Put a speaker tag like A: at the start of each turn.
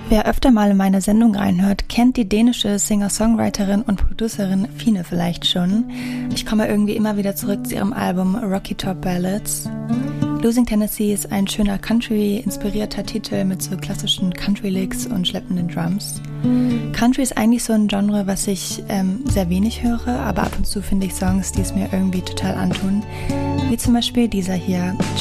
A: Wer öfter mal in meine Sendung reinhört, kennt die dänische Singer-Songwriterin und Producerin Fine vielleicht schon. Ich komme irgendwie immer wieder zurück zu ihrem Album Rocky Top Ballads. Losing Tennessee ist ein schöner Country-inspirierter Titel mit so klassischen Country-Licks und schleppenden Drums. Country ist eigentlich so ein Genre, was ich sehr wenig höre, aber ab und zu finde ich Songs, die es mir irgendwie total antun. Wie zum Beispiel dieser hier,